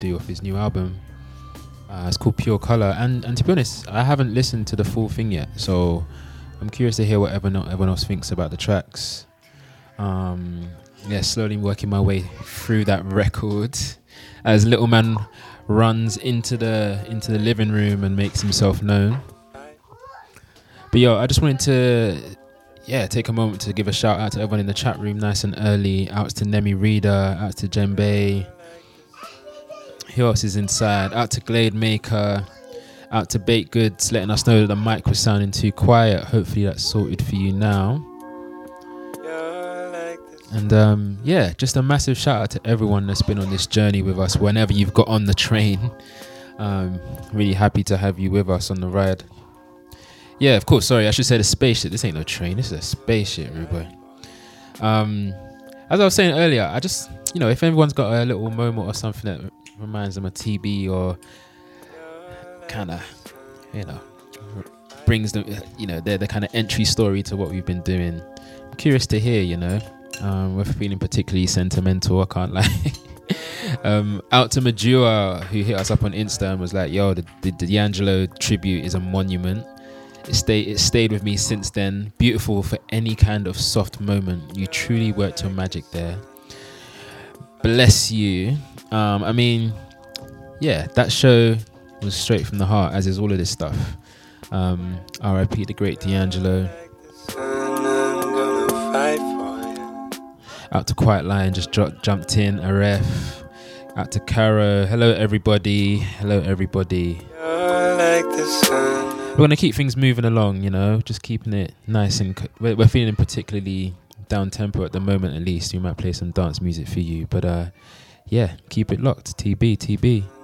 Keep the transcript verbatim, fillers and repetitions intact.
do off his new album. Uh, it's called Pure Color, and and to be honest, I haven't listened to the full thing yet, so I'm curious to hear what everyone, everyone else thinks about the tracks. Um, yeah, slowly working my way through that record as Little Man runs into the into the living room and makes himself known. But yo, I just wanted to yeah take a moment to give a shout out to everyone in the chat room, nice and early. Out to Nemi Reader, out to Djembe. Who else is inside? Out to Glade Maker, out to Baked Goods, letting us know that the mic was sounding too quiet. Hopefully that's sorted for you now. And um, yeah, just a massive shout out to everyone that's been on this journey with us. Whenever you've got on the train, um, really happy to have you with us on the ride. Yeah, of course. Sorry, I should say the spaceship. This ain't no train. This is a spaceship, rude boy. Um, as I was saying earlier, I just, you know, if everyone's got a little moment or something that reminds them of T B or kind of, you know, brings them, you know, they're the kind of entry story to what we've been doing. I'm curious to hear, you know. Um, we're feeling particularly sentimental, I can't lie. um, out to Majua, who hit us up on Insta and was like, yo, the, the, the D'Angelo tribute is a monument. It stayed, it stayed with me since then. Beautiful for any kind of soft moment. You truly worked your magic there. Bless you. Um, I mean, yeah, that show was straight from the heart, as is all of this stuff. Um, R I P the great D'Angelo. Out to Quiet Lion, just dro- jumped in. Aref. Out to Caro. Hello, everybody. Hello, everybody. Like we're going to keep things moving along, you know, just keeping it nice. And co- we're, we're feeling particularly down tempo at the moment, at least. We might play some dance music for you. But uh, yeah, keep it locked. T B, T B.